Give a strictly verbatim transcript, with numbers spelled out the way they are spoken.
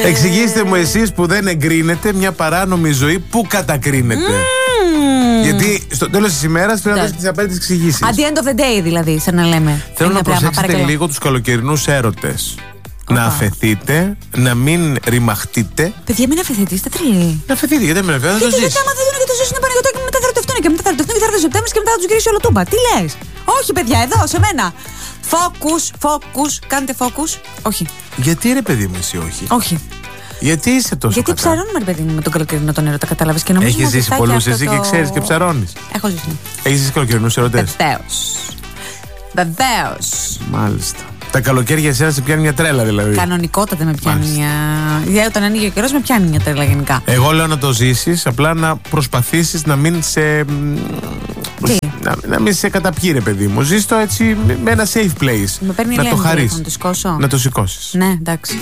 Εξηγήστε μου εσείς που δεν εγκρίνετε μια παράνομη ζωή που κατακρίνετε. Mm. Γιατί στο τέλος της ημέρας πρέπει να δώσει τις απαραίτητες εξηγήσεις. At the end of the day, δηλαδή, σαν να λέμε. Θέλω να προσέξετε λίγο τους καλοκαιρινούς έρωτες. Opa. Να αφαιθείτε, να μην ρημαχτείτε. Παιδιά, μην αφαιθείτε, είστε τρελοί. Να αφαιθείτε, γιατί δεν με αφαιθείτε. Γιατί δεν άμα δεν δίνουν και το ζήσουν πανεγωτό και μετά θα ρωτευτούν και μετά θα ρωτευτούν και θα ρωτευτούν και μετά θα τους γυρίσει όλο τούμπα. Τι λες? Όχι, παιδιά, εδώ, σε μένα. Focus, focus, κάντε focus. Όχι. Γιατί ρε παιδί μου, εσύ όχι? Όχι. Γιατί είσαι τόσο? Γιατί κατά? ψαρώνουμε, ρε παιδί μου, με τον καλοκαιρινό τον έρωτα, κατάλαβες? Και νομίζω. Έχεις ζήσει πολλούς εσύ το... και ξέρεις και ψαρώνεις. Έχω ζήσει. Έχεις ζήσει καλοκαιρινούς ερωτές? Βεβαίως. Βεβαίως. Μάλιστα. Τα καλοκαίρια εσένα σε πιάνει μια τρέλα, δηλαδή. Κανονικότατα με πιάνει μια. Για όταν ανοίγει ο καιρός με πιάνει μια τρέλα γενικά. Εγώ λέω να το ζήσεις, απλά να προσπαθήσεις να μην σε. Τι? Να, να μην σε καταπιεί, ρε παιδί μου. Ζεις το έτσι με ένα safe place. Με παίρνει να το χαρίσεις. Να το σηκώσω. Να το σηκώσεις. Ναι, εντάξει.